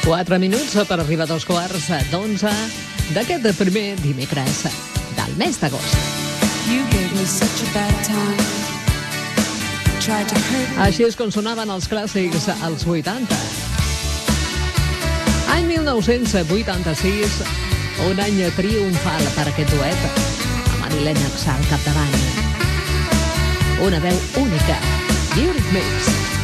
4 minuts per arribar a 2:15 d'aquest primer dimecres del mes d'agost. Així és com sonaven els clàssics als 80. Any 1986, un any triomfal per aquest duet, amb Annie Lennox al capdavant. Una veu única, Eurythmics.